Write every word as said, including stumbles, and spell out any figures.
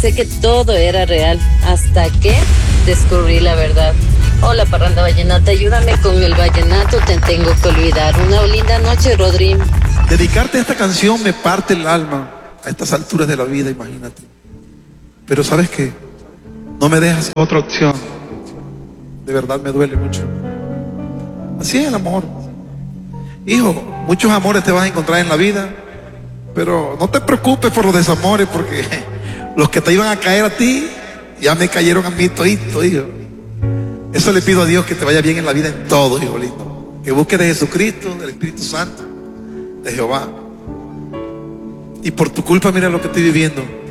pensé que todo era real, hasta que descubrí la verdad. Hola, parranda vallenata, ayúdame con el vallenato, te tengo que olvidar. Una linda noche, Rodri. Dedicarte a esta canción me parte el alma a estas alturas de la vida, imagínate. Pero ¿sabes qué? No me dejas otra opción. De verdad me duele mucho. Así es el amor. Hijo, muchos amores te vas a encontrar en la vida, pero no te preocupes por los desamores, porque los que te iban a caer a ti, ya me cayeron a mí todito, hijo. Eso le pido a Dios, que te vaya bien en la vida en todo, hijo lindo. Que busques de Jesucristo, del Espíritu Santo, de Jehová. Y por tu culpa, mira lo que estoy viviendo.